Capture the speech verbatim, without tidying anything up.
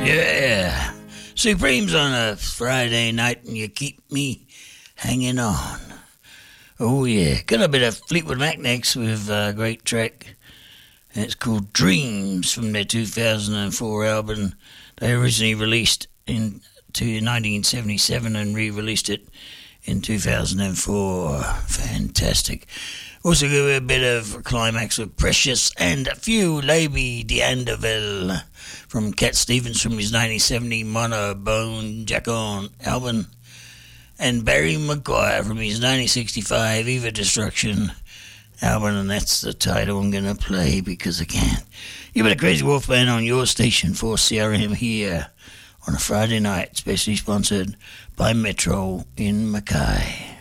Yeah. Supremes on a Friday night and you keep me hanging on. Oh, yeah. Got a bit of Fleetwood Mac next with a great track. It's called Dreams from their two thousand four album. They originally released in nineteen seventy-seven and re-released it in two thousand four. Fantastic. Also got a bit of Climax with Precious and a few Lady D'Andeville from Cat Stevens from his nineteen seventy Monobone Jack-On album, and Barry Maguire from his nineteen sixty-five Eva Destruction album, and that's the title I'm going to play because I can. You've got a Crazy Wolf Band on your station for C R M here on a Friday night, specially sponsored by Metro in Mackay.